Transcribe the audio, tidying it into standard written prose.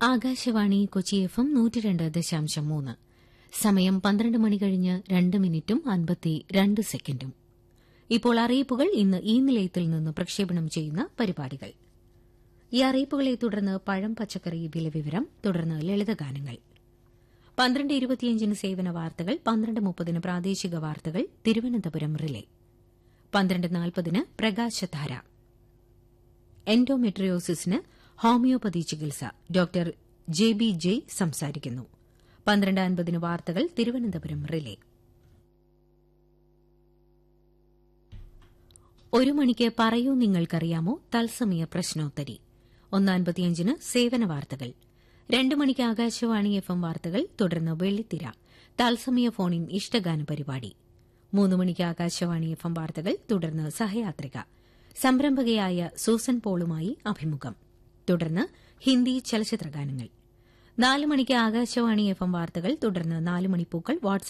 Akashvani Kochi FM 102.3. സമയം 12 മണി കഴിഞ്ഞ് 2 മിനിറ്റും 52 സെക്കൻഡും. ഇപ്പോൾ അറിയിപ്പുകൾ ഇന്ന് ഈ നിലയത്തിൽ നിന്ന് പ്രക്ഷേപണം ചെയ്യുന്ന പരിപാടികൾ. ഈ അറിയിപ്പുകളെ തുടർന്ന് പഴം പച്ചക്കറി വിലവിവരം, തുടർന്ന് ലളിതഗാനങ്ങൾ. 12:25 സേവന വാർത്തകൾ, 12:30 പ്രാദേശിക വാർത്തകൾ, തിരുവനന്തപുരം റിലേ. 12:40 പ്രകാശധാര. എൻഡോമെട്രിയോസിസിന് ഹോമിയോപ്പതി ചികിത്സ, ഡോക്ടർ JB ജയ് സംസാരിക്കുന്നു. 12:50 വാർത്തകൾ, തിരുവനന്തപുരം റിലേ. 1 മണിക്ക് പറയൂ നിങ്ങൾക്കറിയാമോ തത്സമയ പ്രശ്നോത്തരി. 1:55 സേവന വാർത്തകൾ. 2 മണിക്ക് ആകാശവാണി FM വാർത്തകൾ, തുടർന്ന് വെള്ളിത്തിര തത്സമയ ഫോണിൻ ഇഷ്ടഗാന പരിപാടി. 3 മണിക്ക് ആകാശവാണി FM വാർത്തകൾ, തുടർന്ന് സഹയാത്രിക സംരംഭകയായ സൂസൻ പോളുമായി അഭിമുഖം, തുടർന്ന് ഹിന്ദി ചലച്ചിത്രഗാനങ്ങൾ. 4 മണിക്ക് ആകാശവാണി FM വാർത്തകൾ, തുടർന്ന് 4 മണിപ്പൂക്കൾ വാട്സ്ആപ്പ്